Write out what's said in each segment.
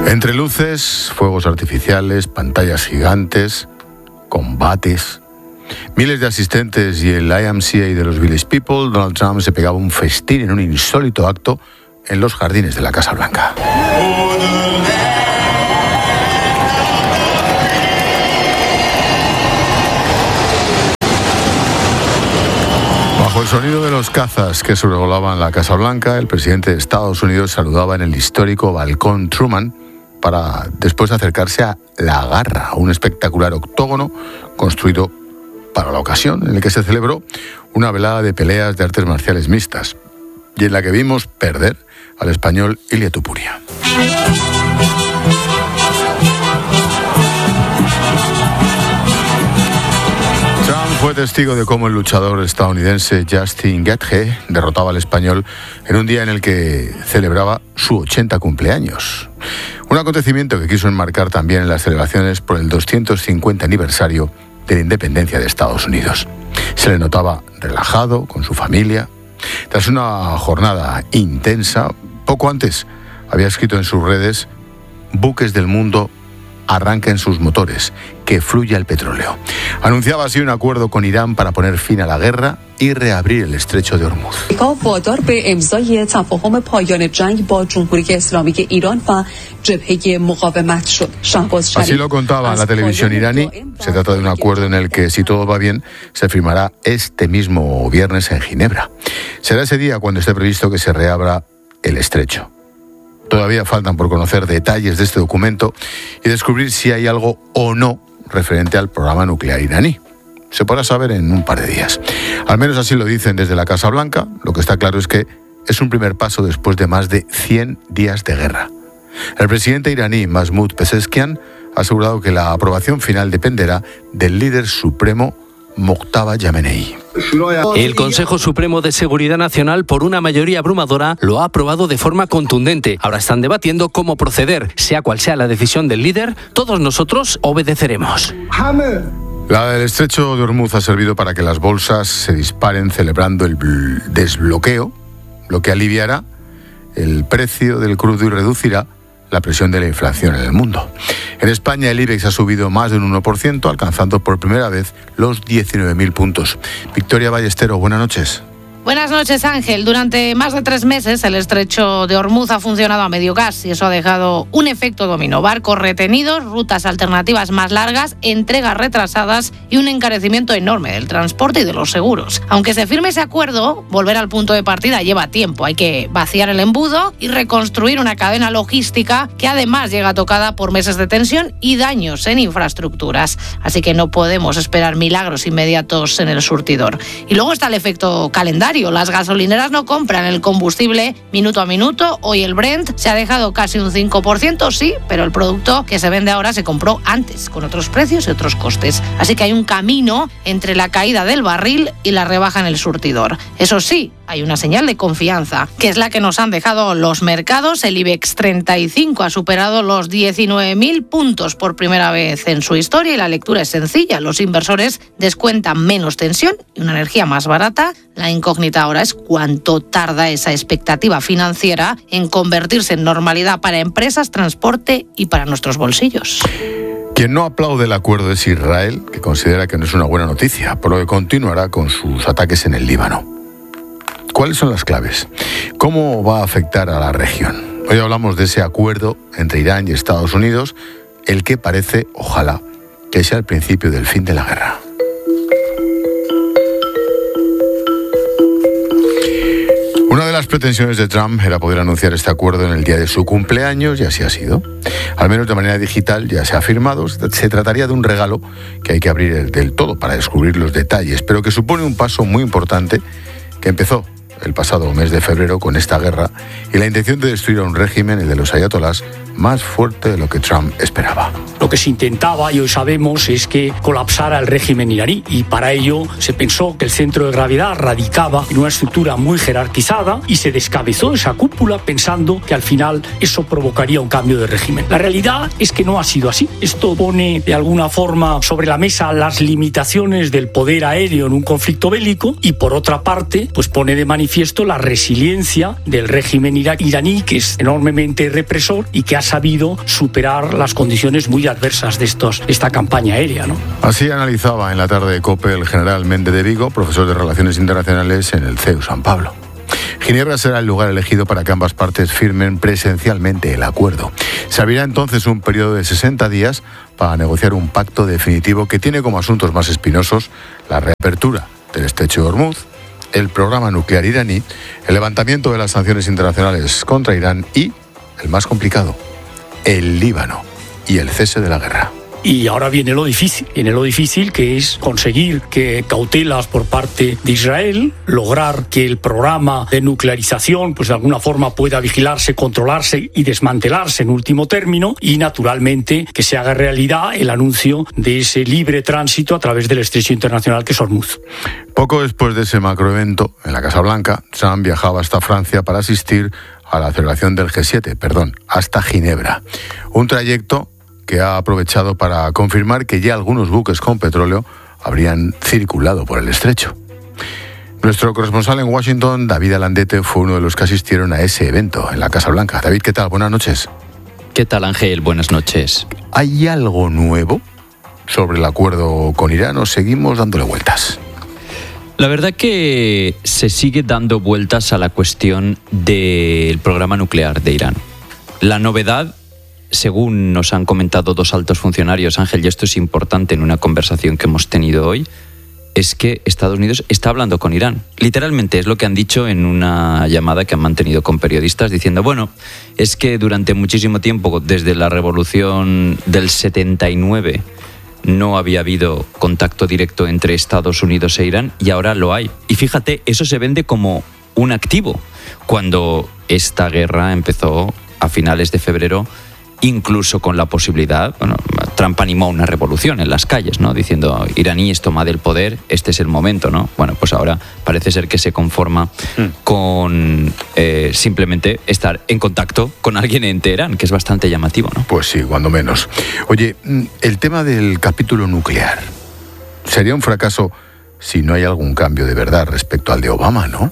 Entre luces, fuegos artificiales, pantallas gigantes, combates, miles de asistentes y el YMCA de los Village People, Donald Trump se pegaba un festín en un insólito acto en los jardines de la Casa Blanca. Bajo el sonido de los cazas que sobrevolaban la Casa Blanca, el presidente de Estados Unidos saludaba en el histórico balcón Truman para después acercarse a La Garra, un espectacular octógono construido para la ocasión, en el que se celebró una velada de peleas de artes marciales mixtas y en la que vimos perder al español Ilia Topuria. Trump fue testigo de cómo el luchador estadounidense Justin Gaethje derrotaba al español en un día en el que celebraba su 80 cumpleaños. Un acontecimiento que quiso enmarcar también en las celebraciones por el 250 aniversario de la independencia de Estados Unidos. Se le notaba relajado, con su familia. Tras una jornada intensa, poco antes había escrito en sus redes: buques del mundo, arranquen sus motores, que fluya el petróleo. Anunciaba así un acuerdo con Irán para poner fin a la guerra y reabrir el estrecho de Hormuz. Así lo contaba en la televisión iraní. Se trata de un acuerdo en el que, si todo va bien, se firmará este mismo viernes en Ginebra. Será ese día cuando esté previsto que se reabra el estrecho. Todavía faltan por conocer detalles de este documento y descubrir si hay algo o no referente al programa nuclear iraní. Se podrá saber en un par de días. Al menos así lo dicen desde la Casa Blanca. Lo que está claro es que es un primer paso después de más de 100 días de guerra. El presidente iraní Mahmoud Pezeshkian ha asegurado que la aprobación final dependerá del líder supremo Mojtaba Khamenei. El Consejo Supremo de Seguridad Nacional, por una mayoría abrumadora, lo ha aprobado de forma contundente. Ahora están debatiendo cómo proceder. Sea cual sea la decisión del líder, todos nosotros obedeceremos. La del estrecho de Hormuz ha servido para que las bolsas se disparen celebrando el desbloqueo, lo que aliviará el precio del crudo y reducirá la presión de la inflación en el mundo. En España el IBEX ha subido más de un 1%, alcanzando por primera vez los 19.000 puntos. Victoria Ballesteros, buenas noches. Buenas noches, Ángel. Durante más de 3 meses el estrecho de Hormuz ha funcionado a medio gas y eso ha dejado un efecto dominó. Barcos retenidos, rutas alternativas más largas, entregas retrasadas y un encarecimiento enorme del transporte y de los seguros. Aunque se firme ese acuerdo, volver al punto de partida lleva tiempo. Hay que vaciar el embudo y reconstruir una cadena logística que además llega tocada por meses de tensión y daños en infraestructuras. Así que no podemos esperar milagros inmediatos en el surtidor. Y luego está el efecto calendario. Las gasolineras no compran el combustible minuto a minuto. Hoy el Brent se ha dejado casi un 5%, sí, pero el producto que se vende ahora se compró antes, con otros precios y otros costes. Así que hay un camino entre la caída del barril y la rebaja en el surtidor. Eso sí, hay una señal de confianza, que es la que nos han dejado los mercados. El IBEX 35 ha superado los 19.000 puntos por primera vez en su historia y la lectura es sencilla. Los inversores descuentan menos tensión y una energía más barata. La incógnita ahora es cuánto tarda esa expectativa financiera en convertirse en normalidad para empresas, transporte y para nuestros bolsillos. Quien no aplaude el acuerdo es Israel, que considera que no es una buena noticia, por lo que continuará con sus ataques en el Líbano. ¿Cuáles son las claves? ¿Cómo va a afectar a la región? Hoy hablamos de ese acuerdo entre Irán y Estados Unidos, el que parece, ojalá, que sea el principio del fin de la guerra. Una de las pretensiones de Trump era poder anunciar este acuerdo en el día de su cumpleaños y así ha sido. Al menos de manera digital ya se ha firmado. Se trataría de un regalo que hay que abrir del todo para descubrir los detalles, pero que supone un paso muy importante que empezó el pasado mes de febrero con esta guerra y la intención de destruir a un régimen, el de los ayatolás, más fuerte de lo que Trump esperaba. Lo que se intentaba, y hoy sabemos, es que colapsara el régimen iraní y para ello se pensó que el centro de gravedad radicaba en una estructura muy jerarquizada y se descabezó esa cúpula pensando que al final eso provocaría un cambio de régimen. La realidad es que no ha sido así. Esto pone de alguna forma sobre la mesa las limitaciones del poder aéreo en un conflicto bélico y por otra parte pues pone de manifiesto manifiesto la resiliencia del régimen iraní, que es enormemente represor y que ha sabido superar las condiciones muy adversas de esta campaña aérea, ¿no? Así analizaba en la tarde de COPE el general Méndez de Vigo, profesor de Relaciones Internacionales en el CEU San Pablo. Ginebra será el lugar elegido para que ambas partes firmen presencialmente el acuerdo. Se abrirá entonces un periodo de 60 días para negociar un pacto definitivo que tiene como asuntos más espinosos la reapertura del estrecho de Hormuz, el programa nuclear iraní, el levantamiento de las sanciones internacionales contra Irán y, el más complicado, el Líbano y el cese de la guerra. Y ahora viene lo difícil que es conseguir que cautelas por parte de Israel, lograr que el programa de nuclearización pues de alguna forma pueda vigilarse, controlarse y desmantelarse en último término, y naturalmente que se haga realidad el anuncio de ese libre tránsito a través del estrecho internacional que es Hormuz. Poco después de ese macroevento, en la Casa Blanca, Trump viajaba hasta Francia para asistir a la celebración del G7, hasta Ginebra. Un trayecto que ha aprovechado para confirmar que ya algunos buques con petróleo habrían circulado por el estrecho. Nuestro corresponsal en Washington, David Alandete, fue uno de los que asistieron a ese evento en la Casa Blanca. David, ¿qué tal? Buenas noches. ¿Qué tal, Ángel? Buenas noches. ¿Hay algo nuevo sobre el acuerdo con Irán o seguimos dándole vueltas? La verdad que se sigue dando vueltas a la cuestión del programa nuclear de Irán. La novedad, según nos han comentado dos altos funcionarios, Ángel, y esto es importante en una conversación que hemos tenido hoy, es que Estados Unidos está hablando con Irán. Literalmente es lo que han dicho en una llamada que han mantenido con periodistas, diciendo, bueno, es que durante muchísimo tiempo, desde la revolución del 79, no había habido contacto directo entre Estados Unidos e Irán y ahora lo hay. Y fíjate, eso se vende como un activo. Cuando esta guerra empezó a finales de febrero, incluso con la posibilidad, Trump animó una revolución en las calles, ¿no? Diciendo, iraníes, tomad el poder, este es el momento, ¿no? Bueno, pues ahora parece ser que se conforma con simplemente estar en contacto con alguien en Teherán, que es bastante llamativo, ¿no? Pues sí, cuando menos. Oye, el tema del capítulo nuclear sería un fracaso si no hay algún cambio de verdad respecto al de Obama, ¿no?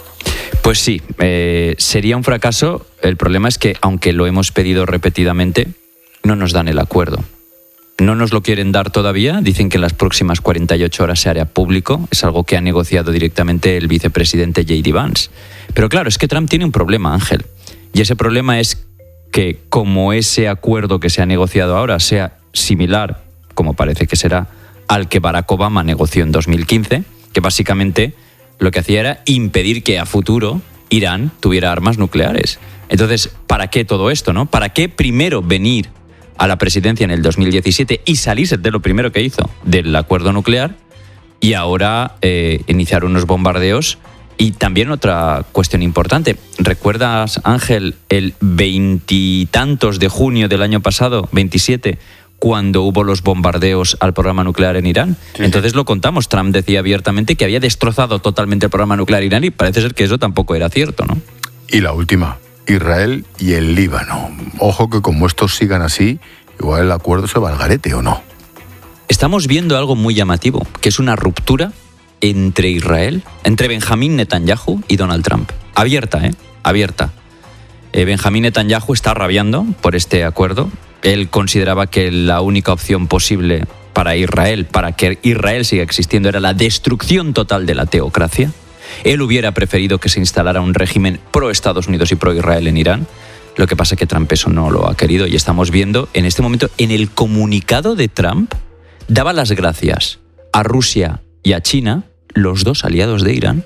Pues sí, sería un fracaso. El problema es que, aunque lo hemos pedido repetidamente, no nos dan el acuerdo. No nos lo quieren dar todavía. Dicen que en las próximas 48 horas se hará público. Es algo que ha negociado directamente el vicepresidente J.D. Vance. Pero claro, es que Trump tiene un problema, Ángel. Y ese problema es que, como ese acuerdo que se ha negociado ahora sea similar, como parece que será, al que Barack Obama negoció en 2015, que básicamente lo que hacía era impedir que a futuro Irán tuviera armas nucleares. Entonces, ¿para qué todo esto, no? ¿Para qué primero venir a la presidencia en el 2017 y salirse de lo primero que hizo, del acuerdo nuclear, y ahora iniciar unos bombardeos? Y también otra cuestión importante. ¿Recuerdas, Ángel, el 20 y tantos de junio del año pasado, 27, cuando hubo los bombardeos al programa nuclear en Irán? Sí, entonces lo contamos. Trump decía abiertamente que había destrozado totalmente el programa nuclear iraní, y parece ser que eso tampoco era cierto, ¿no? Y la última, Israel y el Líbano. Ojo que como estos sigan así, igual el acuerdo se va al garete, ¿o no? Estamos viendo algo muy llamativo, que es una ruptura entre Israel, entre Benjamín Netanyahu y Donald Trump. Abierta, abierta. Benjamín Netanyahu está rabiando por este acuerdo. Él consideraba que la única opción posible para Israel, para que Israel siga existiendo, era la destrucción total de la teocracia. Él hubiera preferido que se instalara un régimen pro-Estados Unidos y pro-Israel en Irán. Lo que pasa es que Trump eso no lo ha querido, y estamos viendo en este momento, en el comunicado de Trump, daba las gracias a Rusia y a China, los dos aliados de Irán,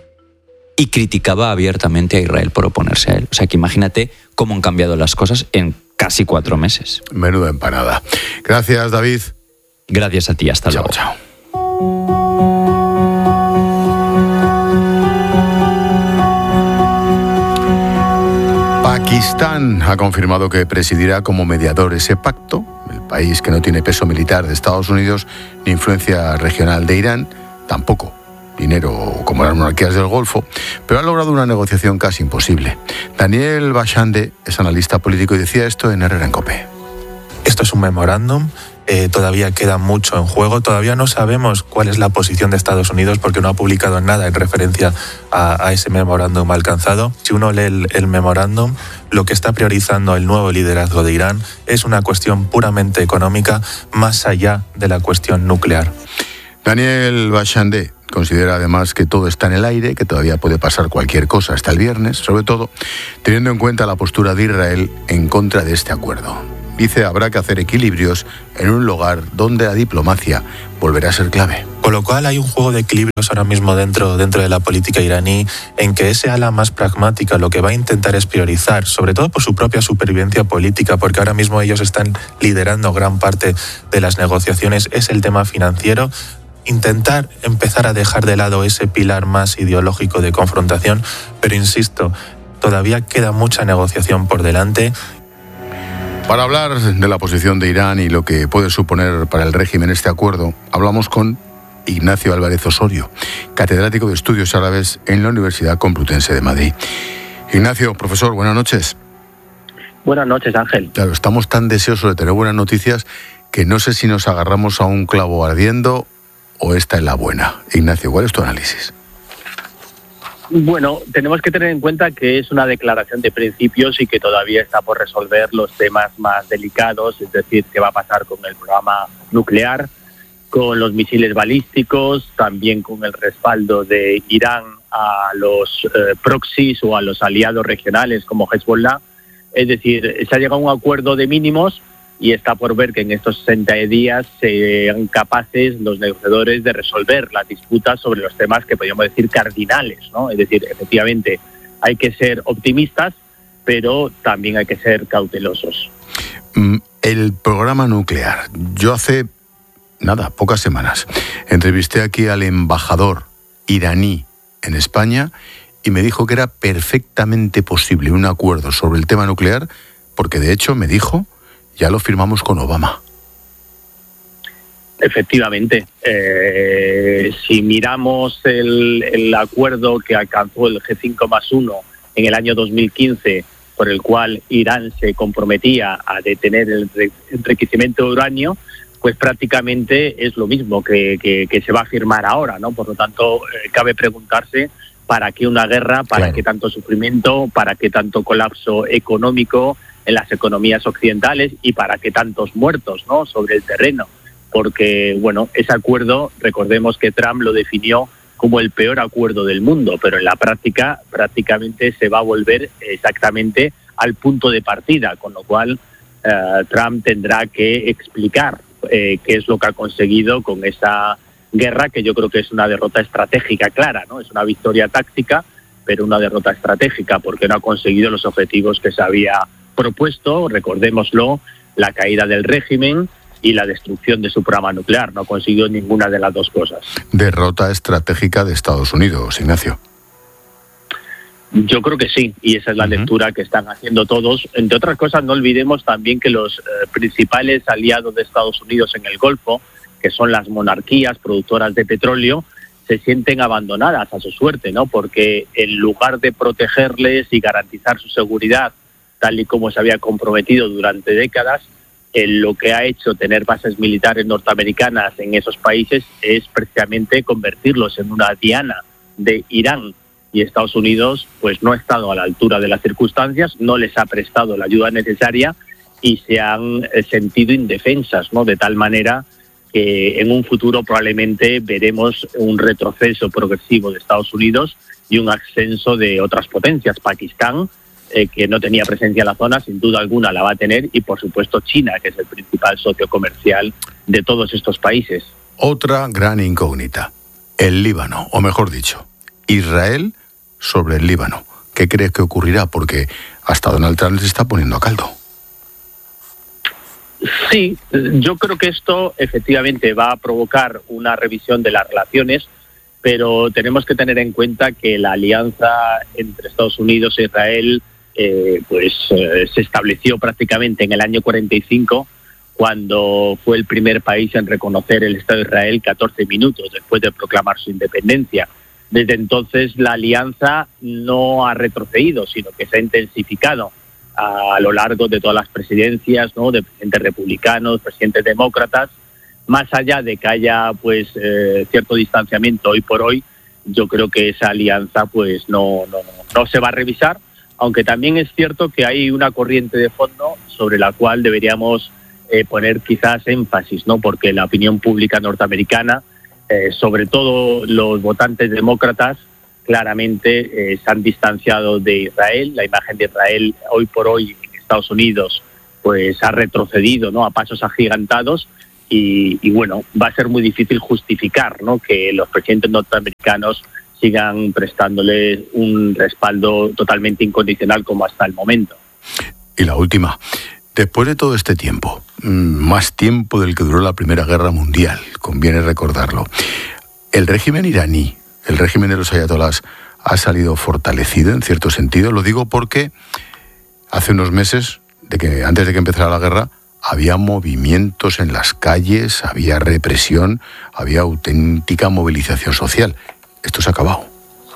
y criticaba abiertamente a Israel por oponerse a él. O sea que imagínate cómo han cambiado las cosas en casi 4 meses. Menuda empanada. Gracias, David. Gracias a ti, hasta luego. Chao. Pakistán ha confirmado que presidirá como mediador ese pacto. El país, que no tiene peso militar de Estados Unidos ni influencia regional de Irán, tampoco dinero como las monarquías del Golfo, pero ha logrado una negociación casi imposible. Daniel Bashande es analista político y decía esto en Herrera en COPE. Esto es un memorándum todavía queda mucho en juego. Todavía no sabemos cuál es la posición de Estados Unidos porque no ha publicado nada en referencia a ese memorándum alcanzado. Si uno lee el memorándum, lo que está priorizando el nuevo liderazgo de Irán es una cuestión puramente económica, más allá de la cuestión nuclear. Daniel Bachandé considera además que todo está en el aire, que todavía puede pasar cualquier cosa hasta el viernes, sobre todo teniendo en cuenta la postura de Israel en contra de este acuerdo. Dice, habrá que hacer equilibrios en un lugar donde la diplomacia volverá a ser clave. Con lo cual hay un juego de equilibrios ahora mismo dentro de la política iraní, en que ese ala más pragmática lo que va a intentar es priorizar, sobre todo por su propia supervivencia política, porque ahora mismo ellos están liderando gran parte de las negociaciones, es el tema financiero. Intentar empezar a dejar de lado ese pilar más ideológico de confrontación, pero insisto, todavía queda mucha negociación por delante. Para hablar de la posición de Irán y lo que puede suponer para el régimen este acuerdo, hablamos con Ignacio Álvarez Osorio, catedrático de Estudios Árabes en la Universidad Complutense de Madrid. Ignacio, profesor, buenas noches. Buenas noches, Ángel. Claro, estamos tan deseosos de tener buenas noticias que no sé si nos agarramos a un clavo ardiendo o esta es la buena. Ignacio, ¿cuál es tu análisis? Bueno, tenemos que tener en cuenta que es una declaración de principios y que todavía está por resolver los temas más delicados, es decir, qué va a pasar con el programa nuclear, con los misiles balísticos, también con el respaldo de Irán a los proxies o a los aliados regionales como Hezbollah. Es decir, se ha llegado a un acuerdo de mínimos y está por ver que en estos 60 días sean capaces los negociadores de resolver las disputas sobre los temas que podríamos decir cardinales, ¿no? Es decir, efectivamente hay que ser optimistas, pero también hay que ser cautelosos. El programa nuclear. Yo hace, pocas semanas, entrevisté aquí al embajador iraní en España y me dijo que era perfectamente posible un acuerdo sobre el tema nuclear, porque de hecho me dijo, ya lo firmamos con Obama. Efectivamente. Si miramos el acuerdo que alcanzó el G5+1 en el año 2015, por el cual Irán se comprometía a detener el enriquecimiento de uranio, pues prácticamente es lo mismo que se va a firmar ahora, ¿no? Por lo tanto, cabe preguntarse para qué una guerra, para qué tanto sufrimiento, para qué tanto colapso económico en las economías occidentales y para qué tantos muertos, ¿no?, sobre el terreno. Porque, bueno, ese acuerdo, recordemos que Trump lo definió como el peor acuerdo del mundo, pero en la práctica prácticamente se va a volver exactamente al punto de partida, con lo cual Trump tendrá que explicar qué es lo que ha conseguido con esa guerra, que yo creo que es una derrota estratégica clara, ¿no? Es una victoria táctica, pero una derrota estratégica, porque no ha conseguido los objetivos que se había propuesto, recordémoslo, la caída del régimen y la destrucción de su programa nuclear. No ha conseguido ninguna de las dos cosas. Derrota estratégica de Estados Unidos, Ignacio. Yo creo que sí, y esa es la lectura que están haciendo todos. Entre otras cosas, no olvidemos también que los principales aliados de Estados Unidos en el Golfo, que son las monarquías productoras de petróleo, se sienten abandonadas a su suerte, ¿no? Porque en lugar de protegerles y garantizar su seguridad, tal y como se había comprometido durante décadas, lo que ha hecho tener bases militares norteamericanas en esos países es precisamente convertirlos en una diana de Irán. Y Estados Unidos pues no ha estado a la altura de las circunstancias, no les ha prestado la ayuda necesaria y se han sentido indefensas, ¿no? De tal manera que en un futuro probablemente veremos un retroceso progresivo de Estados Unidos y un ascenso de otras potencias. Pakistán, que no tenía presencia en la zona, sin duda alguna la va a tener, y por supuesto China, que es el principal socio comercial de todos estos países. Otra gran incógnita, el Líbano, o mejor dicho, Israel sobre el Líbano. ¿Qué crees que ocurrirá? Porque hasta Donald Trump se está poniendo a caldo. Sí, yo creo que esto efectivamente va a provocar una revisión de las relaciones, pero tenemos que tener en cuenta que la alianza entre Estados Unidos e Israel se estableció prácticamente en el año 45, cuando fue el primer país en reconocer el Estado de Israel 14 minutos después de proclamar su independencia. Desde entonces la alianza no ha retrocedido, sino que se ha intensificado. a lo largo de todas las presidencias, ¿no? De presidentes republicanos, presidentes demócratas. Más allá de que haya pues cierto distanciamiento hoy por hoy, yo creo que esa alianza pues no se va a revisar, aunque también es cierto que hay una corriente de fondo sobre la cual deberíamos poner quizás énfasis, ¿no? Porque la opinión pública norteamericana, sobre todo los votantes demócratas, claramente se han distanciado de Israel. La imagen de Israel hoy por hoy en Estados Unidos pues ha retrocedido, ¿no? A pasos agigantados. Y bueno, va a ser muy difícil justificar, ¿no? Que los presidentes norteamericanos sigan prestándole un respaldo totalmente incondicional como hasta el momento. Y la última, después de todo este tiempo, más tiempo del que duró la Primera Guerra Mundial, conviene recordarlo, el régimen iraní, el régimen de los ayatolás, ha salido fortalecido en cierto sentido. Lo digo porque hace unos meses, antes de que empezara la guerra, había movimientos en las calles, había represión, había auténtica movilización social. Esto se ha acabado.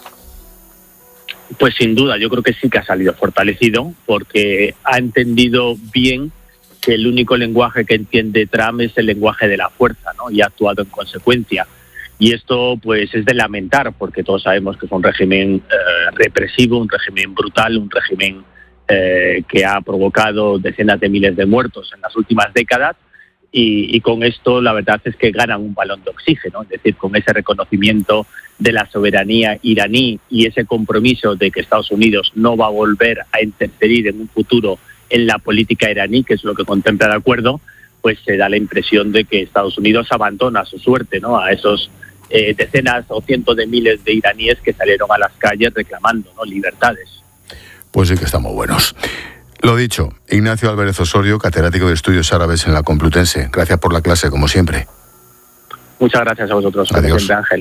Pues sin duda, yo creo que sí que ha salido fortalecido, porque ha entendido bien que el único lenguaje que entiende Trump es el lenguaje de la fuerza, ¿no? Y ha actuado en consecuencia. Y esto pues es de lamentar, porque todos sabemos que es un régimen represivo, un régimen brutal, un régimen que ha provocado decenas de miles de muertos en las últimas décadas, y con esto la verdad es que ganan un balón de oxígeno, es decir, con ese reconocimiento de la soberanía iraní y ese compromiso de que Estados Unidos no va a volver a interferir en un futuro en la política iraní, que es lo que contempla el acuerdo, pues se da la impresión de que Estados Unidos abandona su suerte, ¿no? A esos decenas o cientos de miles de iraníes que salieron a las calles reclamando, ¿no? Libertades. Pues sí que estamos buenos. Lo dicho, Ignacio Álvarez Osorio, catedrático de Estudios Árabes en la Complutense. Gracias por la clase, como siempre. Muchas gracias a vosotros. Adiós. Siempre, Ángel.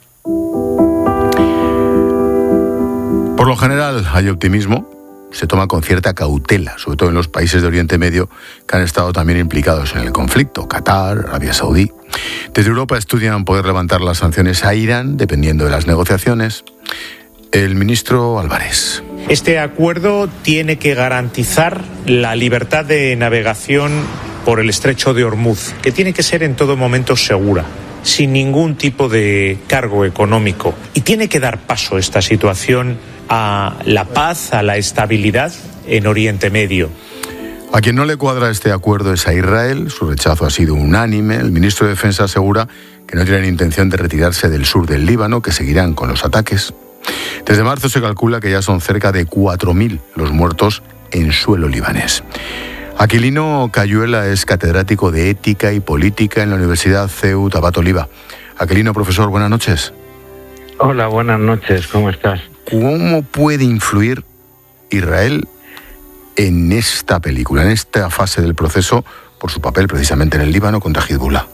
Por lo general hay optimismo, se toma con cierta cautela, sobre todo en los países de Oriente Medio que han estado también implicados en el conflicto, Qatar, Arabia Saudí. Desde Europa estudian poder levantar las sanciones a Irán, dependiendo de las negociaciones. El ministro Álvarez. Este acuerdo tiene que garantizar la libertad de navegación por el estrecho de Ormuz, que tiene que ser en todo momento segura, sin ningún tipo de cargo económico. Y tiene que dar paso esta situación a la paz, a la estabilidad en Oriente Medio. A quien no le cuadra este acuerdo es a Israel. Su rechazo ha sido unánime. El ministro de Defensa asegura que no tienen intención de retirarse del sur del Líbano, que seguirán con los ataques. Desde marzo se calcula que ya son cerca de 4.000 los muertos en suelo libanés. Aquilino Cayuela es catedrático de Ética y Política en la Universidad CEU Tabat Oliva. Aquilino, profesor, buenas noches. Hola, buenas noches, ¿cómo estás? ¿Cómo puede influir Israel en esta película, en esta fase del proceso, por su papel precisamente en el Líbano contra Hezbollah?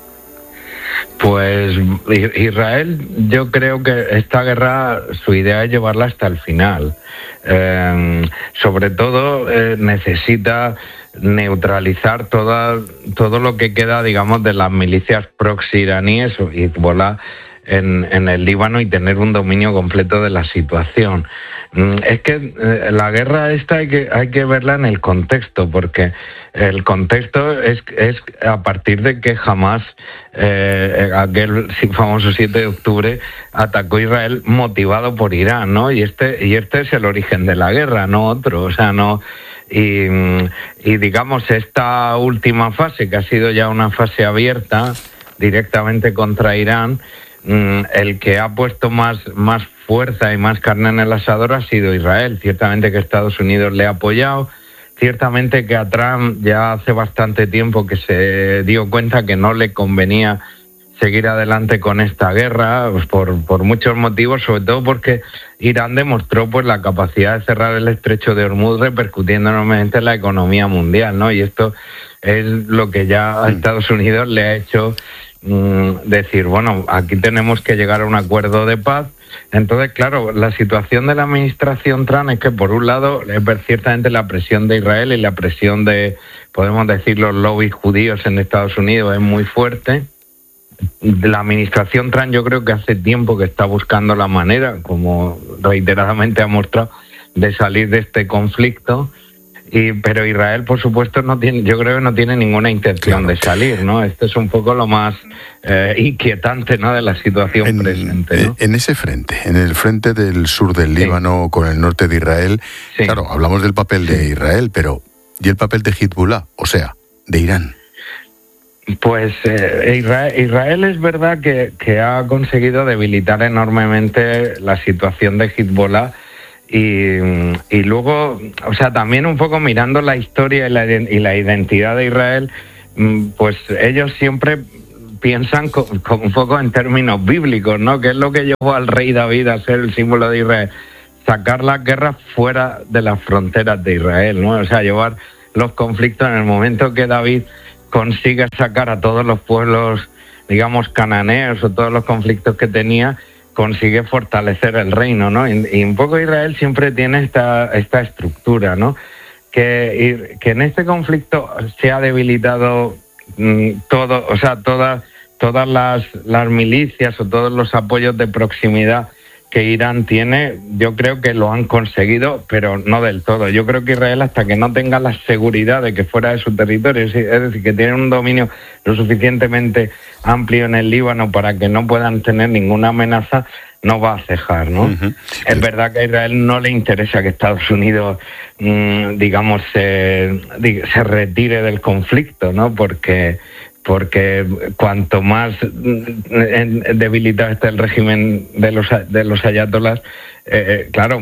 Pues Israel, yo creo que esta guerra, su idea es llevarla hasta el final. Sobre todo necesita neutralizar todo lo que queda, digamos, de las milicias proxy iraníes o Hezbollah en el Líbano y tener un dominio completo de la situación. Es que la guerra esta hay que verla en el contexto, porque el contexto es a partir de que Hamás, aquel famoso 7 de octubre, atacó Israel motivado por Irán, ¿no? Y este es el origen de la guerra, no otro, o sea, no. Y digamos, esta última fase, que ha sido ya una fase abierta directamente contra Irán, el que ha puesto más fuerza y más carne en el asador ha sido Israel. Ciertamente que Estados Unidos le ha apoyado, ciertamente que a Trump ya hace bastante tiempo que se dio cuenta que no le convenía seguir adelante con esta guerra, pues por muchos motivos, sobre todo porque Irán demostró pues la capacidad de cerrar el estrecho de Hormuz, repercutiendo enormemente en la economía mundial, ¿no? Y esto es lo que ya a Estados Unidos le ha hecho decir, bueno, aquí tenemos que llegar a un acuerdo de paz. Entonces, claro, la situación de la administración Trump es que, por un lado, es ver ciertamente la presión de Israel y la presión de, podemos decir, los lobbies judíos en Estados Unidos es muy fuerte. La administración Trump yo creo que hace tiempo que está buscando la manera, como reiteradamente ha mostrado, de salir de este conflicto. Pero Israel, por supuesto, yo creo que no tiene ninguna intención de salir, ¿no? Esto es un poco lo más inquietante, ¿no?, de la situación presente, ¿no? En ese frente, en el frente del sur del Líbano con el norte de Israel, claro, hablamos del papel de Israel, pero ¿y el papel de Hezbollah? O sea, de Irán. Pues Israel es verdad que ha conseguido debilitar enormemente la situación de Hezbollah. Y luego, o sea, también un poco mirando la historia y la identidad de Israel, pues ellos siempre piensan un poco en términos bíblicos, ¿no? Que es lo que llevó al rey David a ser el símbolo de Israel, sacar las guerras fuera de las fronteras de Israel, ¿no? O sea, llevar los conflictos en el momento que David consigue sacar a todos los pueblos, digamos, cananeos o todos los conflictos que tenía, consigue fortalecer el reino, ¿no? Y un poco Israel siempre tiene esta estructura, ¿no? Que en este conflicto se ha debilitado todo, o sea, todas las milicias o todos los apoyos de proximidad que Irán tiene. Yo creo que lo han conseguido, pero no del todo. Yo creo que Israel, hasta que no tenga la seguridad de que fuera de su territorio, es decir, que tienen un dominio lo suficientemente amplio en el Líbano para que no puedan tener ninguna amenaza, no va a cejar, ¿no? Uh-huh. Es verdad que a Israel no le interesa que Estados Unidos, digamos, se retire del conflicto, ¿no? Porque cuanto más debilitado está el régimen de los ayatolás, claro,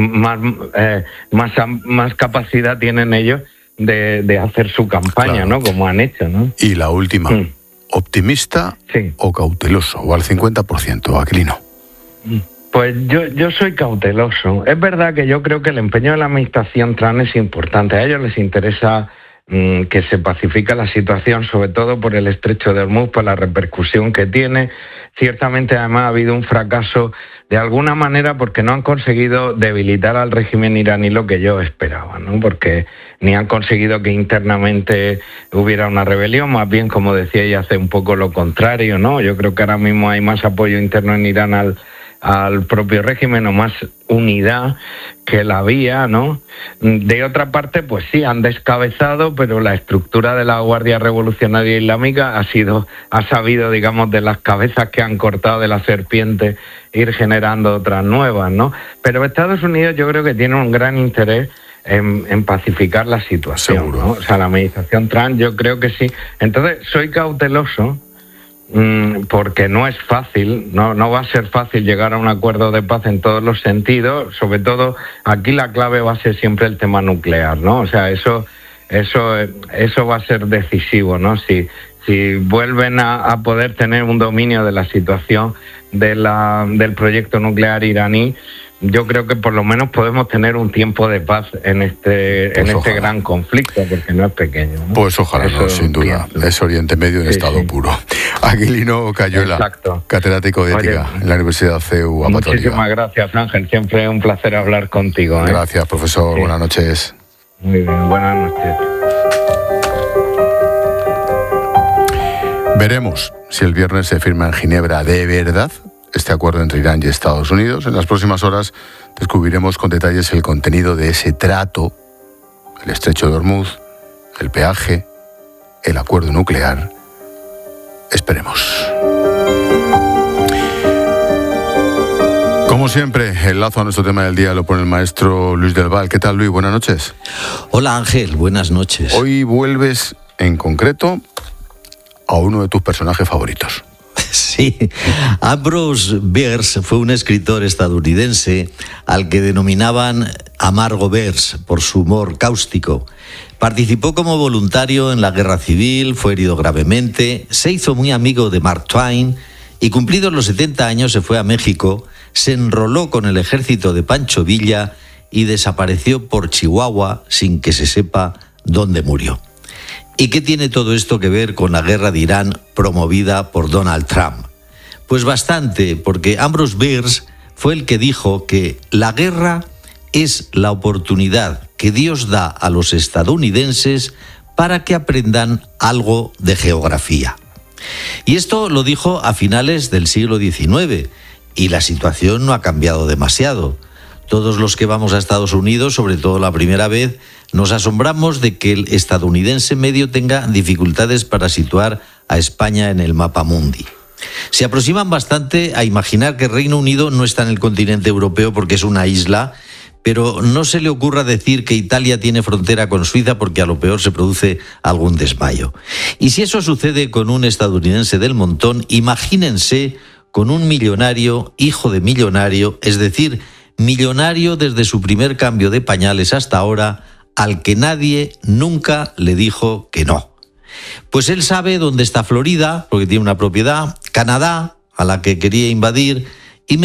más capacidad tienen ellos de hacer su campaña, claro, ¿no? Como han hecho, ¿no? Y la última, ¿optimista o cauteloso? O al 50%, Aquilino. Pues yo soy cauteloso. Es verdad que yo creo que el empeño de la administración Trump es importante. A ellos les interesa que se pacifique la situación, sobre todo por el estrecho de Hormuz, por la repercusión que tiene. Ciertamente, además, ha habido un fracaso de alguna manera porque no han conseguido debilitar al régimen iraní lo que yo esperaba, ¿no? Porque ni han conseguido que internamente hubiera una rebelión, más bien, como decía ella, hace un poco lo contrario, ¿no? Yo creo que ahora mismo hay más apoyo interno en Irán al propio régimen, o más unidad que la había, ¿no? De otra parte, pues sí, han descabezado, pero la estructura de la Guardia Revolucionaria Islámica ha sabido, digamos, de las cabezas que han cortado de la serpiente, ir generando otras nuevas, ¿no? Pero Estados Unidos yo creo que tiene un gran interés en pacificar la situación, ¿no? O sea, la administración Trump, yo creo que sí. Entonces, soy cauteloso, porque no es fácil, no va a ser fácil llegar a un acuerdo de paz en todos los sentidos. Sobre todo aquí la clave va a ser siempre el tema nuclear, ¿no? O sea, eso va a ser decisivo, ¿no? Si vuelven a poder tener un dominio de la situación del proyecto nuclear iraní, yo creo que por lo menos podemos tener un tiempo de paz en este gran conflicto, porque no es pequeño, ¿no? Pues ojalá, no, sin duda. Es Oriente Medio en estado puro. Aquilino Cayuela, catedrático de Ética en la Universidad CEU Amatoria. Muchísimas gracias, Ángel. Siempre un placer hablar contigo, ¿eh? Gracias, profesor. Sí. Buenas noches. Muy bien, buenas noches. Veremos si el viernes se firma en Ginebra de verdad este acuerdo entre Irán y Estados Unidos. En las próximas horas descubriremos con detalles el contenido de ese trato, el estrecho de Hormuz, el peaje, el acuerdo nuclear. Esperemos. Como siempre, el lazo a nuestro tema del día lo pone el maestro Luis del Val. ¿Qué tal, Luis? Buenas noches. Hola, Ángel. Buenas noches. Hoy vuelves, en concreto, a uno de tus personajes favoritos. Sí, Ambrose Bierce fue un escritor estadounidense al que denominaban Amargo Bierce por su humor cáustico. Participó como voluntario en la Guerra Civil, fue herido gravemente, se hizo muy amigo de Mark Twain y, cumplidos los 70 años, se fue a México, se enroló con el ejército de Pancho Villa y desapareció por Chihuahua sin que se sepa dónde murió. ¿Y qué tiene todo esto que ver con la guerra de Irán promovida por Donald Trump? Pues bastante, porque Ambrose Bierce fue el que dijo que la guerra es la oportunidad que Dios da a los estadounidenses para que aprendan algo de geografía. Y esto lo dijo a finales del siglo XIX, y la situación no ha cambiado demasiado. Todos los que vamos a Estados Unidos, sobre todo la primera vez, nos asombramos de que el estadounidense medio tenga dificultades para situar a España en el mapa mundi. Se aproximan bastante a imaginar que Reino Unido no está en el continente europeo porque es una isla, pero no se le ocurra decir que Italia tiene frontera con Suiza porque a lo peor se produce algún desmayo. Y si eso sucede con un estadounidense del montón, imagínense con un millonario, hijo de millonario, es decir, millonario desde su primer cambio de pañales hasta ahora, al que nadie nunca le dijo que no. Pues él sabe dónde está Florida, porque tiene una propiedad, Canadá, a la que quería invadir,